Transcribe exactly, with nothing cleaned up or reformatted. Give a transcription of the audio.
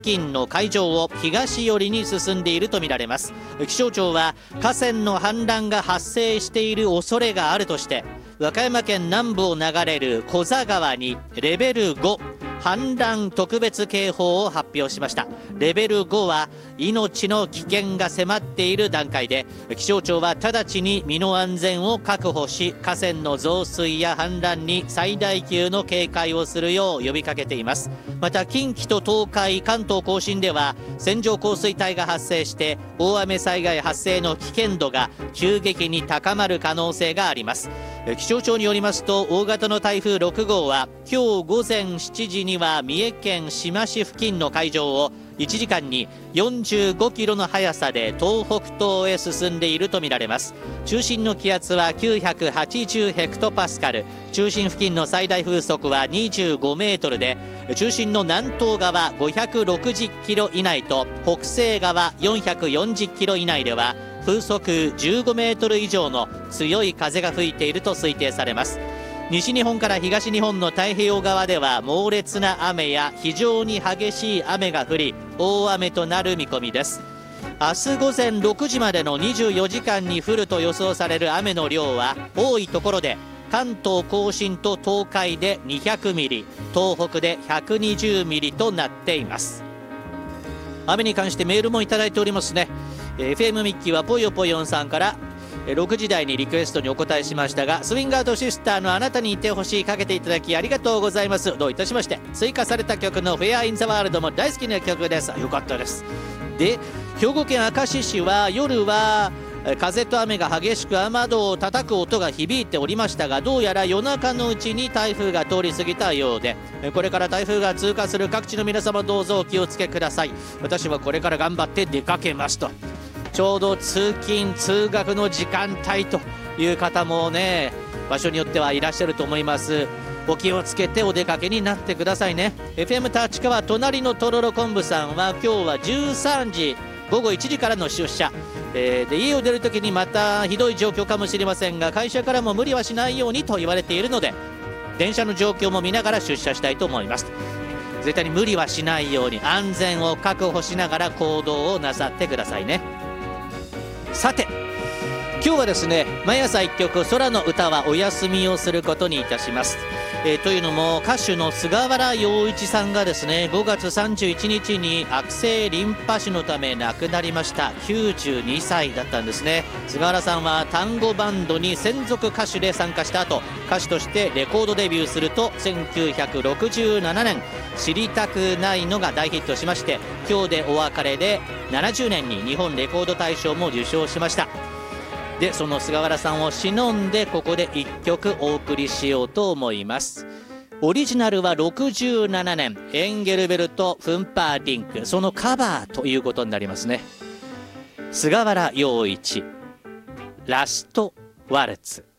近の海上を東寄りに進んでいるとみられます。気象庁は河川の氾濫が発生している恐れがあるとして、和歌山県南部を流れる古座川にレベルご氾濫特別警報を発表しました。レベルごは命の危険が迫っている段階で、気象庁は直ちに身の安全を確保し、河川の増水や氾濫に最大級の警戒をするよう呼びかけています。また近畿と東海、関東甲信では線状降水帯が発生して大雨災害発生の危険度が急激に高まる可能性があります。気象庁によりますと、大型の台風ろく号は今日午前しちじには三重県志摩市付近の海上をいちじかんによんじゅうごキロの速さで東北東へ進んでいるとみられます。中心の気圧はきゅうひゃくはちじゅうヘクトパスカル、中心付近の最大風速はにじゅうごメートルで、中心の南東側ごひゃくろくじゅっキロ以内と北西側よんひゃくよんじゅっキロ以内では風速じゅうごメートル以上の強い風が吹いていると推定されます。西日本から東日本の太平洋側では猛烈な雨や非常に激しい雨が降り、大雨となる見込みです。明日午前ろくじまでのにじゅうよじかんに降ると予想される雨の量は、多いところで関東甲信と東海でにひゃくミリ、東北でひゃくにじゅうミリとなっています。雨に関してメールもいただいておりますね。 エフエム ミッキーはぽよぽよんさんから、ろくじ台にリクエストにお答えしましたが、スウィンガードシスターのあなたにいてほしいかけていただきありがとうございます。どういたしまして。追加された曲のフェアインザワールドも大好きな曲です。よかったです。で、兵庫県明石市は夜は風と雨が激しく雨戸を叩く音が響いておりましたが、どうやら夜中のうちに台風が通り過ぎたようで、これから台風が通過する各地の皆様、どうぞお気をつけください。私はこれから頑張って出かけますと。ちょうど通勤通学の時間帯という方もね、場所によってはいらっしゃると思います。お気をつけてお出かけになってくださいね。 エフエム 立川隣のとろろ昆布さんは今日はじゅうさんじごごいちじからの出社、えー、で家を出るときにまたひどい状況かもしれませんが、会社からも無理はしないようにと言われているので、電車の状況も見ながら出社したいと思います。絶対に無理はしないように安全を確保しながら行動をなさってくださいね。さて、今日はですね、毎朝いっきょく空の歌はお休みをすることにいたします。えー、というのも歌手の菅原洋一さんがですね、ごがつさんじゅういちにちに悪性リンパ腫のため亡くなりました。きゅうじゅうにさいだったんですね。菅原さんは単語バンドに専属歌手で参加した後、歌手としてレコードデビューするとせんきゅうひゃくろくじゅうななねん知りたくないのが大ヒットしまして、今日でお別れでななじゅうねんに日本レコード大賞も受賞しました。で、その菅原さんを偲んでここでいっきょくお送りしようと思います。オリジナルはろくじゅうななねんエンゲルベルト・フンパーディンク、そのカバーということになりますね。菅原洋一ラストワルツ。